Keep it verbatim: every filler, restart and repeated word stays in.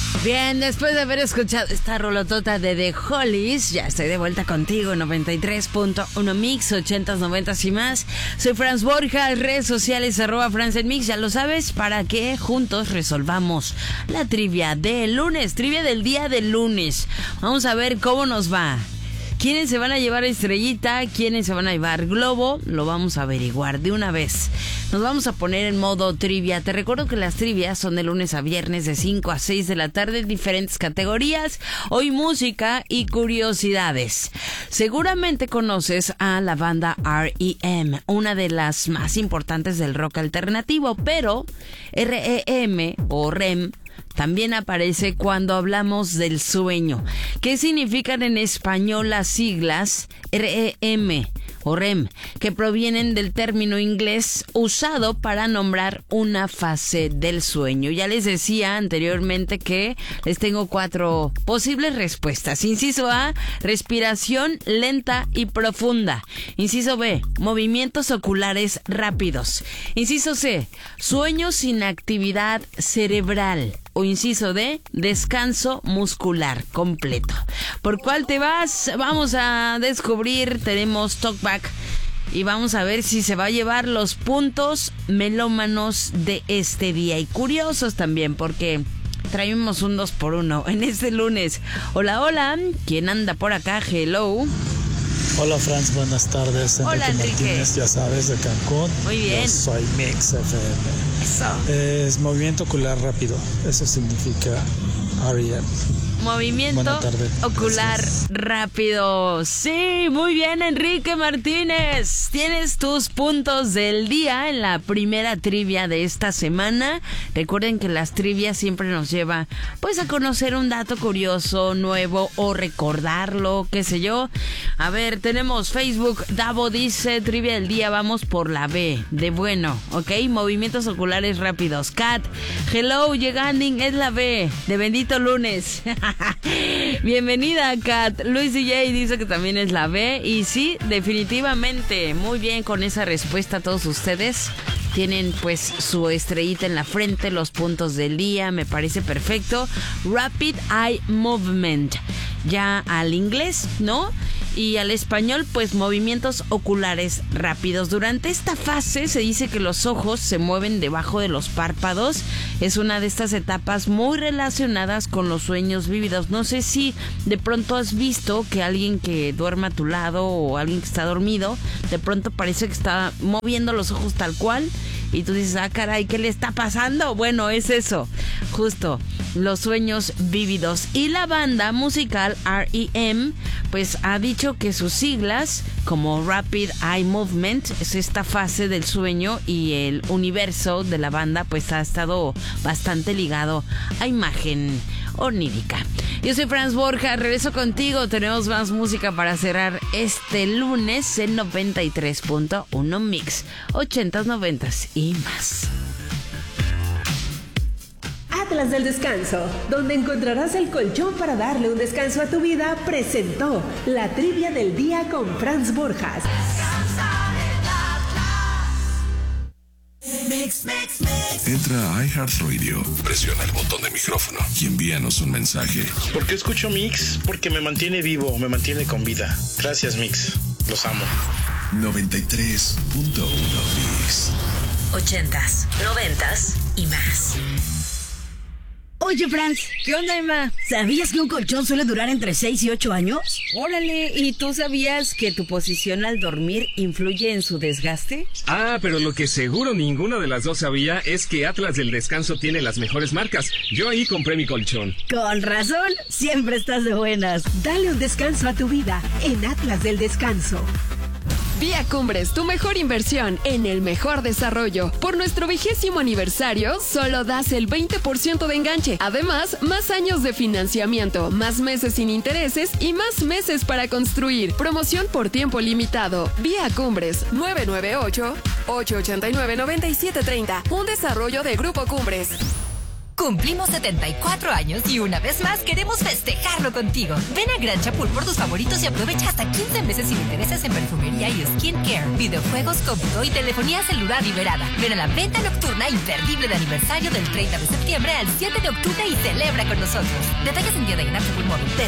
Bien, después de haber escuchado esta rolotota de The Hollies, ya estoy de vuelta contigo en noventa y tres punto uno Mix, ochentas, noventas y más. Soy Franz Borja, redes sociales arroba Franz en Mix, ya lo sabes, para que juntos resolvamos la trivia del lunes, trivia del día del lunes. Vamos a ver cómo nos va. ¿Quiénes se van a llevar estrellita? ¿Quiénes se van a llevar globo? Lo vamos a averiguar de una vez. Nos vamos a poner en modo trivia. Te recuerdo que las trivias son de lunes a viernes de cinco a seis de la tarde en diferentes categorías. Hoy música y curiosidades. Seguramente conoces a la banda R E M, una de las más importantes del rock alternativo, pero R E M o R E M también aparece cuando hablamos del sueño. ¿Qué significan en español las siglas R E M o R E M? Que provienen del término inglés usado para nombrar una fase del sueño. Ya les decía anteriormente que les tengo cuatro posibles respuestas. Inciso A, respiración lenta y profunda. Inciso B, movimientos oculares rápidos. Inciso C, sueño sin actividad cerebral. O inciso D, descanso muscular completo. ¿Por cuál te vas? Vamos a descubrir. Tenemos Talkback y vamos a ver si se va a llevar los puntos melómanos de este día. Y curiosos también, porque traemos un dos por uno en este lunes. Hola, hola. ¿Quién anda por acá? Hello. Hola Franz, buenas tardes. Hola Enrique Enrique. Martínez, ya sabes, de Cancún. Muy bien. Yo soy Mix F M. Eso. Es movimiento ocular rápido. Eso significa R E M. Movimiento ocular Gracias. rápido. Sí, muy bien, Enrique Martínez. Tienes tus puntos del día en la primera trivia de esta semana. Recuerden que las trivias siempre nos lleva pues a conocer un dato curioso, nuevo o recordarlo, qué sé yo. A ver, tenemos Facebook. Davo dice, trivia del día, vamos por la B, de bueno, ¿ok? Movimientos oculares rápidos. Kat, hello, llegando, es la B, de bendito lunes. Bienvenida, Kat. Luis D J dice que también es la B. Y sí, definitivamente, muy bien con esa respuesta todos ustedes. Tienen pues su estrellita en la frente, los puntos del día, me parece perfecto. Rapid Eye Movement, ya al inglés, ¿no? Y al español, pues movimientos oculares rápidos. Durante esta fase se dice que los ojos se mueven debajo de los párpados. Es una de estas etapas muy relacionadas con los sueños vívidos. No sé si de pronto has visto que alguien que duerme a tu lado o alguien que está dormido, de pronto parece que está moviendo los ojos tal cual. Y tú dices, ah, caray, ¿qué le está pasando? Bueno, es eso, justo, los sueños vívidos. Y la banda musical R E M, pues ha dicho que sus siglas, como Rapid Eye Movement, es esta fase del sueño, y el universo de la banda, pues ha estado bastante ligado a imagen onírica. Yo soy Franz Borja, regreso contigo. Tenemos más música para cerrar este lunes en noventa y tres punto uno Mix, ochentas, noventas y más. Atlas del Descanso, donde encontrarás el colchón para darle un descanso a tu vida, presentó la trivia del día con Franz Borjas. Mix, mix, mix. Entra a iHeartRadio, presiona el botón de micrófono y envíanos un mensaje. ¿Por qué escucho Mix? Porque me mantiene vivo, me mantiene con vida. Gracias, Mix. Los amo. noventa y tres punto uno Mix. Ochentas, noventas y más. Oye, Franz, ¿qué onda, Emma? ¿Sabías que un colchón suele durar entre seis y ocho años? Órale, ¿y tú sabías que tu posición al dormir influye en su desgaste? Ah, pero lo que seguro ninguna de las dos sabía es que Atlas del Descanso tiene las mejores marcas. Yo ahí compré mi colchón. Con razón, siempre estás de buenas. Dale un descanso a tu vida en Atlas del Descanso. Vía Cumbres, tu mejor inversión en el mejor desarrollo. Por nuestro vigésimo aniversario, solo das el veinte por ciento de enganche. Además, más años de financiamiento, más meses sin intereses y más meses para construir. Promoción por tiempo limitado. Vía Cumbres, nueve nueve ocho, ocho ocho nueve, nueve siete tres cero. Un desarrollo de Grupo Cumbres. Cumplimos setenta y cuatro años y una vez más queremos festejarlo contigo. Ven a Gran Chapul por tus favoritos y aprovecha hasta quince meses sin intereses en perfumería y skincare, videojuegos, cómputo y telefonía celular liberada. Ven a la venta nocturna imperdible de aniversario del treinta de septiembre al siete de octubre y celebra con nosotros. Detalles en tienda y en app Chapul Móvil. Te